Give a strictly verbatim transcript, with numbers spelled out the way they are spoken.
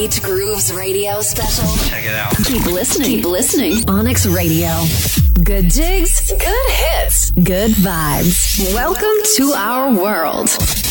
Great Grooves Radio special. Check it out. Keep listening. Keep listening. Onyx Radio. Good jigs. Good hits. Good vibes. Welcome to our world.